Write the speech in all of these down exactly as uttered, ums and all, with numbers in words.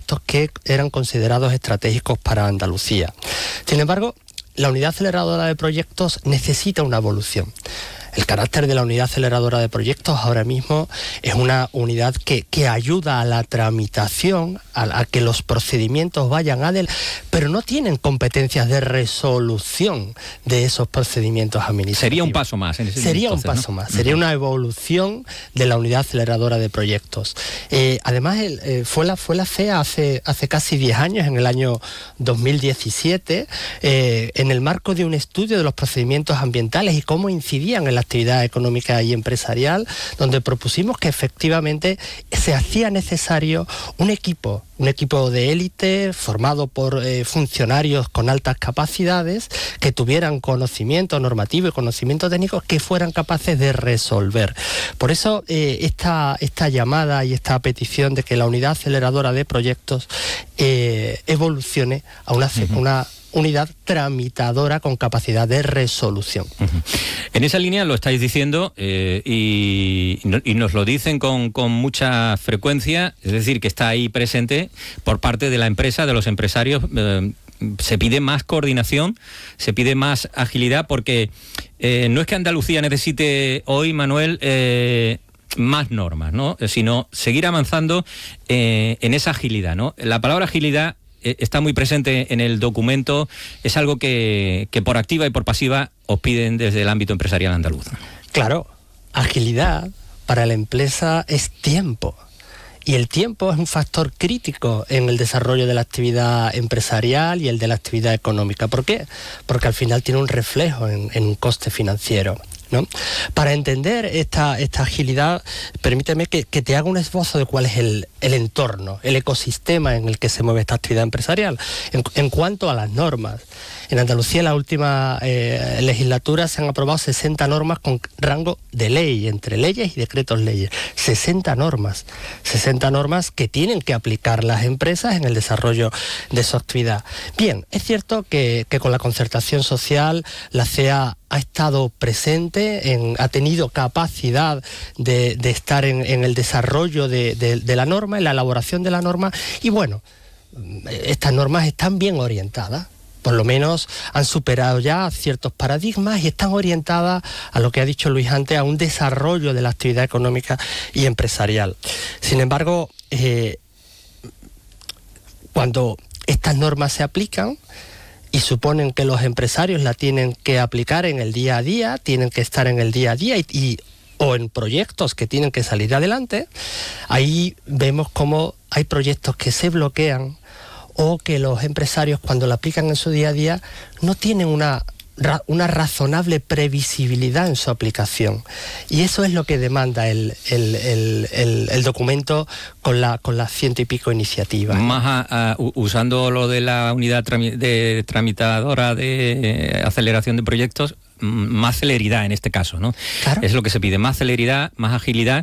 proyectos que eran considerados estratégicos para Andalucía. Sin embargo, la unidad aceleradora de proyectos necesita una evolución. El carácter de la unidad aceleradora de proyectos ahora mismo es una unidad que, que ayuda a la tramitación, a, a que los procedimientos vayan adelante, pero no tienen competencias de resolución de esos procedimientos administrativos. Sería un paso más. En ese sería entonces, un paso ¿no? más, sería una evolución de la unidad aceleradora de proyectos. Eh, además, el, eh, fue, la, fue la C E A hace, hace casi diez años, en el año dos mil diecisiete, eh, en el marco de un estudio de los procedimientos ambientales y cómo incidían en la actividad económica y empresarial, donde propusimos que efectivamente se hacía necesario un equipo, un equipo de élite formado por eh, funcionarios con altas capacidades que tuvieran conocimiento normativo y conocimiento técnico que fueran capaces de resolver. Por eso eh, esta, esta llamada y esta petición de que la unidad aceleradora de proyectos eh, evolucione a una, uh-huh. una unidad tramitadora con capacidad de resolución. Uh-huh. En esa línea lo estáis diciendo eh, y, y nos lo dicen con, con mucha frecuencia, es decir, que está ahí presente por parte de la empresa, de los empresarios. Eh, se pide más coordinación, se pide más agilidad, porque eh, no es que Andalucía necesite hoy, Manuel, eh, más normas, ¿no?, sino seguir avanzando eh, en esa agilidad, ¿no? La palabra agilidad está muy presente en el documento, es algo que, que por activa y por pasiva os piden desde el ámbito empresarial andaluz. Claro, agilidad para la empresa es tiempo. Y el tiempo es un factor crítico en el desarrollo de la actividad empresarial y el de la actividad económica. ¿Por qué? Porque al final tiene un reflejo en, en un coste financiero, ¿no? Para entender esta, esta agilidad, permíteme que, que te haga un esbozo de cuál es el, el entorno, el ecosistema en el que se mueve esta actividad empresarial. En, en cuanto a las normas, en Andalucía en la última eh, legislatura se han aprobado sesenta normas con rango de ley, entre leyes y decretos leyes. sesenta normas, sesenta normas que tienen que aplicar las empresas en el desarrollo de su actividad. Bien, es cierto que, que con la concertación social la C E A ha estado presente, en, ha tenido capacidad de, de estar en, en el desarrollo de, de, de la norma, en la elaboración de la norma, y bueno, estas normas están bien orientadas. Por lo menos han superado ya ciertos paradigmas y están orientadas a lo que ha dicho Luis antes, a un desarrollo de la actividad económica y empresarial. Sin embargo, eh, cuando estas normas se aplican y suponen que los empresarios la tienen que aplicar en el día a día, tienen que estar en el día a día y, y o en proyectos que tienen que salir adelante, ahí vemos cómo hay proyectos que se bloquean o que los empresarios, cuando la aplican en su día a día, no tienen una, una razonable previsibilidad en su aplicación. Y eso es lo que demanda el, el, el, el, el documento con, la, con las ciento y pico iniciativas. Más a, a, usando lo de la unidad trami, de tramitadora de eh, aceleración de proyectos, más celeridad en este caso, ¿no? Claro. Es lo que se pide, más celeridad, más agilidad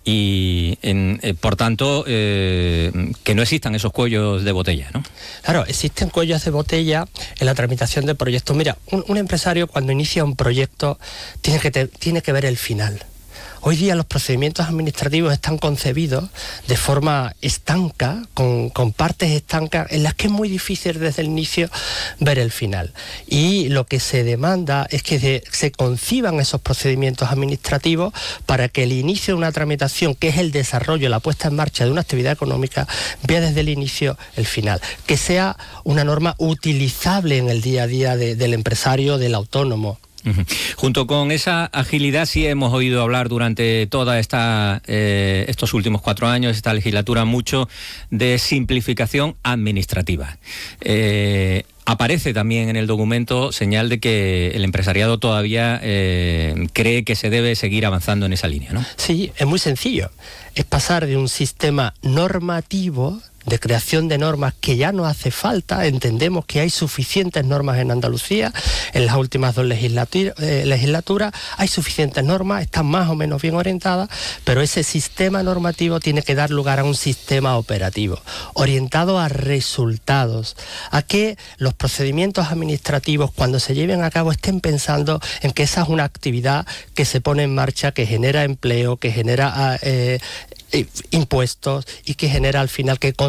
y, en, eh, por tanto, eh, que no existan esos cuellos de botella, ¿no? Claro, existen cuellos de botella en la tramitación de proyectos. Mira, un, un empresario cuando inicia un proyecto tiene que, te, tiene que ver el final. Hoy día los procedimientos administrativos están concebidos de forma estanca, con, con partes estancas, en las que es muy difícil desde el inicio ver el final. Y lo que se demanda es que de, se conciban esos procedimientos administrativos para que el inicio de una tramitación, que es el desarrollo, la puesta en marcha de una actividad económica, vea desde el inicio el final. Que sea una norma utilizable en el día a día de, del empresario, del autónomo. Uh-huh. Junto con esa agilidad sí hemos oído hablar durante toda esta eh, estos últimos cuatro años, esta legislatura, mucho de simplificación administrativa. Eh, aparece también en el documento señal de que el empresariado todavía eh, cree que se debe seguir avanzando en esa línea, ¿no? Sí, es muy sencillo. Es pasar de un sistema normativo de creación de normas que ya no hace falta. Entendemos que hay suficientes normas en Andalucía, en las últimas dos legislatura, eh, legislaturas hay suficientes normas, están más o menos bien orientadas, pero ese sistema normativo tiene que dar lugar a un sistema operativo, orientado a resultados, a que los procedimientos administrativos cuando se lleven a cabo estén pensando en que esa es una actividad que se pone en marcha, que genera empleo, que genera eh, impuestos y que genera al final que